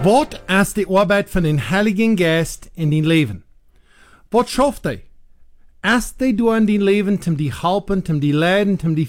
Wat is die Arbeit van den Heiligen Geist in dein Leben? Wat schafft hij? Is hij door in dein Leben, um die helpen, um die leiden, um die